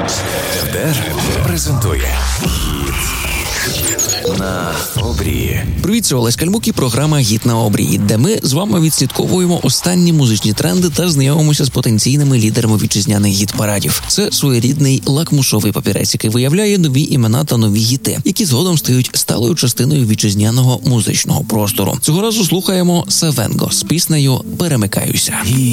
ТДР презентує «Гіт на обрії». Привіт, це Олесь Кальмук і програма «Гіт на обрії», де ми з вами відслідковуємо останні музичні тренди та знайомимося з потенційними лідерами вітчизняних гіт-парадів. Це своєрідний лакмусовий папірець, який виявляє нові імена та нові гіти, які згодом стають сталою частиною вітчизняного музичного простору. Цього разу слухаємо Савенго з піснею «Перемикаюся».